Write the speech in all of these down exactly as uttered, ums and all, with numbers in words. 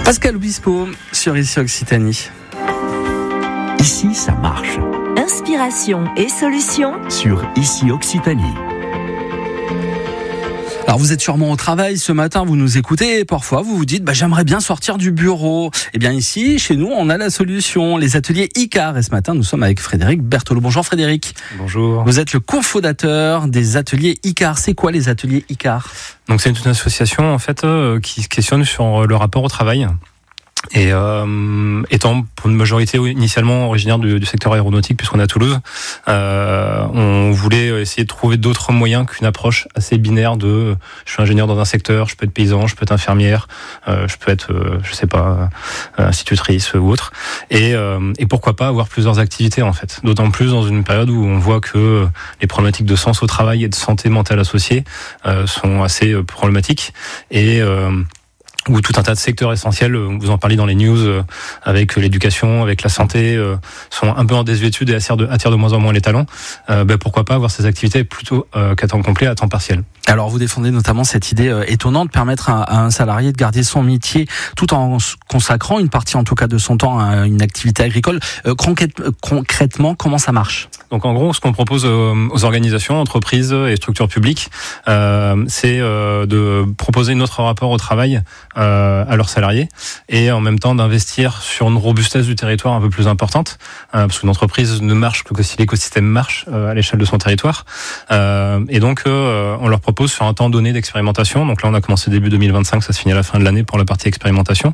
Pascal Obispo sur Ici Occitanie. Ici, ça marche. Inspiration et solutions Sur Ici Occitanie. Alors vous êtes sûrement au travail ce matin, vous nous écoutez et parfois vous vous dites bah, j'aimerais bien sortir du bureau. Eh bien ici, chez nous, on a la solution, les ateliers Icar. Et ce matin, nous sommes avec Frédéric Berthelot. Bonjour Frédéric. Bonjour. Vous êtes le cofondateur des ateliers Icar. C'est quoi les ateliers Icar ? Donc c'est une association en fait euh, qui se questionne sur le rapport au travail. Et euh, étant pour une majorité initialement originaire du, du secteur aéronautique, puisqu'on est à Toulouse, euh, on voulait essayer de trouver d'autres moyens qu'une approche assez binaire de je suis ingénieur dans un secteur, je peux être paysan, je peux être infirmière, euh, je peux être, euh, je sais pas, euh, institutrice ou autre. Et, euh, et pourquoi pas avoir plusieurs activités en fait. D'autant plus dans une période où on voit que les problématiques de sens au travail et de santé mentale associée euh, sont assez euh, problématiques. Et euh, où tout un tas de secteurs essentiels, vous en parlez dans les news, avec l'éducation, avec la santé, sont un peu en désuétude et attirent de, attirent de moins en moins les talents. Euh, ben pourquoi pas avoir ces activités plutôt euh, qu'à temps complet, à temps partiel. Alors vous défendez notamment cette idée euh, étonnante de permettre à, à un salarié de garder son métier tout en consacrant une partie en tout cas de son temps à une activité agricole. Euh, concrètement, comment ça marche ? Donc en gros, ce qu'on propose aux, aux organisations, entreprises et structures publiques, euh, c'est euh, de proposer notre rapport au travail euh, à leurs salariés et en même temps d'investir sur une robustesse du territoire un peu plus importante, euh, parce qu'une entreprise ne marche que si l'écosystème marche euh, à l'échelle de son territoire. Euh, et donc, euh, on leur propose sur un temps donné d'expérimentation, donc là on a commencé début deux mille vingt-cinq, ça se finit à la fin de l'année pour la partie expérimentation,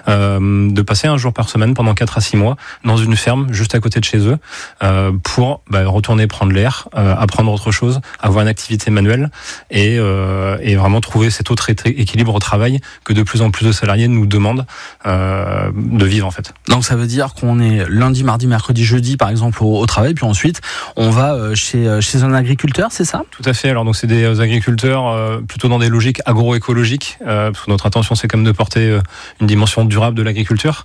euh, de passer un jour par semaine pendant quatre à six mois dans une ferme juste à côté de chez eux euh, pour bah, retourner prendre l'air, euh, apprendre autre chose, avoir une activité manuelle et, euh, et vraiment trouver cet autre équilibre au travail que de plus en plus de salariés nous demandent euh, de vivre en fait. Donc ça veut dire qu'on est lundi, mardi, mercredi, jeudi par exemple au, au travail, puis ensuite on va chez, chez un agriculteur, c'est ça ? Tout à fait, alors donc c'est des agriculteurs euh, plutôt dans des logiques agroécologiques, euh, parce que notre intention c'est quand même de porter euh, une dimension durable de l'agriculture.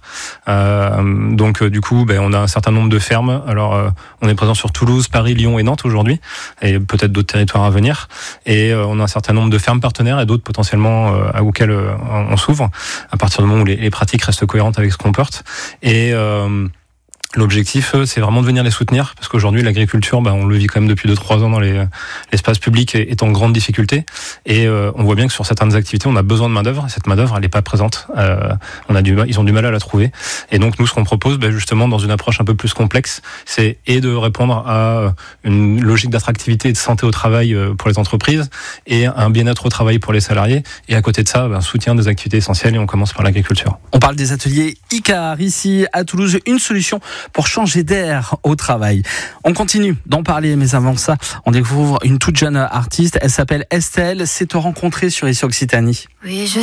Euh, donc euh, du coup ben, on a un certain nombre de fermes, alors euh, on est présent sur Toulouse, Paris, Lyon et Nantes aujourd'hui, et peut-être d'autres territoires à venir, et euh, on a un certain nombre de fermes partenaires et d'autres potentiellement euh, auxquelles euh, on s'ouvre, à partir du moment où les, les pratiques restent cohérentes avec ce qu'on porte. Et euh, l'objectif, c'est vraiment de venir les soutenir, parce qu'aujourd'hui, l'agriculture, bah, on le vit quand même depuis deux trois ans dans les, l'espace public, est en grande difficulté. Et euh, on voit bien que sur certaines activités, on a besoin de main-d'œuvre. Cette main-d'œuvre, elle n'est pas présente. Euh, on a du, ils ont du mal à la trouver. Et donc, nous, ce qu'on propose, bah, justement, dans une approche un peu plus complexe, c'est et de répondre à une logique d'attractivité et de santé au travail pour les entreprises, et un bien-être au travail pour les salariés. Et à côté de ça, bah, un soutien des activités essentielles, et on commence par l'agriculture. On parle des ateliers Icar, ici, à Toulouse. Une solution pour changer d'air au travail. On continue d'en parler, mais avant ça, on découvre une toute jeune artiste. Elle s'appelle Estelle. C'est te rencontrer sur Ici Occitanie. Oui, je